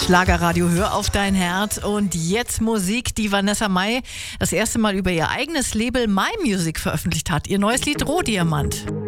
Schlagerradio, hör auf dein Herz. Und jetzt Musik, die Vanessa Mai das erste Mal über ihr eigenes Label My Music veröffentlicht hat. Ihr neues Lied Rohdiamant.